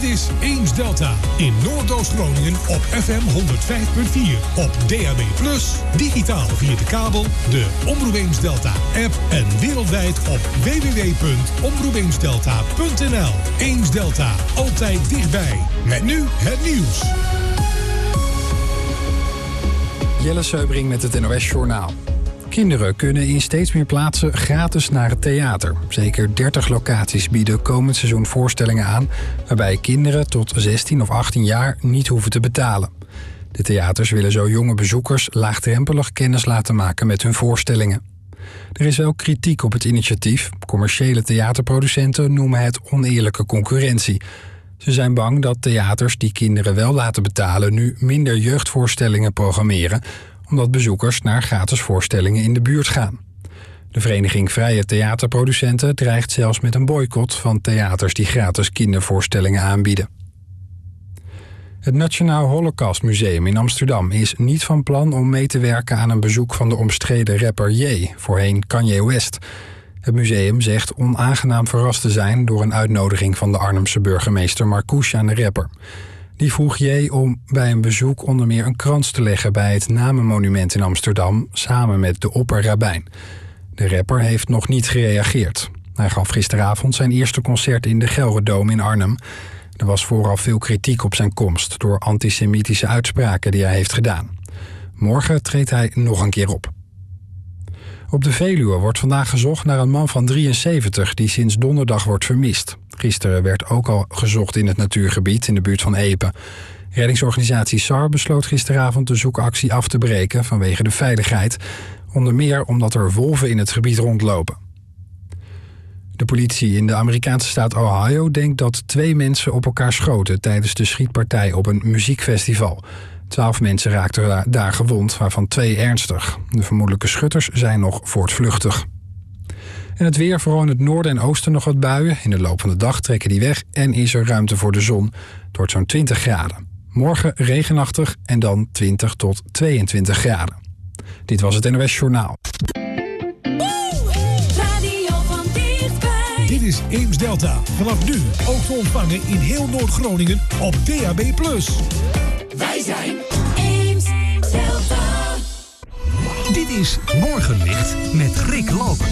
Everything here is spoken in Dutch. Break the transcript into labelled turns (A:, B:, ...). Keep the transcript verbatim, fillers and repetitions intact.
A: is Eems Delta in Noordoost-Groningen op F M honderd vijf punt vier. Op D A B plus, digitaal via de kabel, de Omroep Eems Delta app en wereldwijd op w w w punt omroep eems delta punt n l. Eems Delta, altijd dichtbij. Met nu het nieuws.
B: Jelle Seubring met het N O S Journaal. Kinderen kunnen in steeds meer plaatsen gratis naar het theater. Zeker dertig locaties bieden komend seizoen voorstellingen aan waarbij kinderen tot zestien of achttien jaar niet hoeven te betalen. De theaters willen zo jonge bezoekers laagdrempelig kennis laten maken met hun voorstellingen. Er is wel kritiek op het initiatief. Commerciële theaterproducenten noemen het oneerlijke concurrentie. Ze zijn bang dat theaters die kinderen wel laten betalen nu minder jeugdvoorstellingen programmeren, omdat bezoekers naar gratis voorstellingen in de buurt gaan. De vereniging Vrije Theaterproducenten dreigt zelfs met een boycott van theaters die gratis kindervoorstellingen aanbieden. Het Nationaal Holocaustmuseum in Amsterdam is niet van plan om mee te werken aan een bezoek van de omstreden rapper Ye, voorheen Kanye West. Het museum zegt onaangenaam verrast te zijn door een uitnodiging van de Arnhemse burgemeester Marcouch aan de rapper. Die vroeg Ye om bij een bezoek onder meer een krans te leggen bij het Namenmonument in Amsterdam, samen met de opperrabijn. De rapper heeft nog niet gereageerd. Hij gaf gisteravond zijn eerste concert in de Gelredome in Arnhem. Er was vooral veel kritiek op zijn komst door antisemitische uitspraken die hij heeft gedaan. Morgen treedt hij nog een keer op. Op de Veluwe wordt vandaag gezocht naar een man van drieënzeventig die sinds donderdag wordt vermist. Gisteren werd ook al gezocht in het natuurgebied in de buurt van Epe. Reddingsorganisatie S A R besloot gisteravond de zoekactie af te breken vanwege de veiligheid. Onder meer omdat er wolven in het gebied rondlopen. De politie in de Amerikaanse staat Ohio denkt dat twee mensen op elkaar schoten tijdens de schietpartij op een muziekfestival. Twaalf mensen raakten daar gewond, waarvan twee ernstig. De vermoedelijke schutters zijn nog voortvluchtig. En het weer, vooral in het noorden en oosten nog wat buien. In de loop van de dag trekken die weg en is er ruimte voor de zon. Het wordt zo'n twintig graden. Morgen regenachtig en dan twintig tot tweeëntwintig graden. Dit was het N O S Journaal.
A: Dit is Eems Delta. Vanaf nu ook te ontvangen in heel Noord-Groningen op D A B plus.
C: Wij zijn Eems Delta.
D: Dit is Morgenlicht met Rick Loop.